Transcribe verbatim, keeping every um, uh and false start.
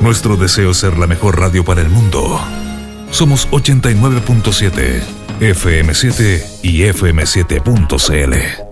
Nuestro deseo es ser la mejor radio para el mundo. Somos ochenta y nueve punto siete, F M siete y F M siete punto C L.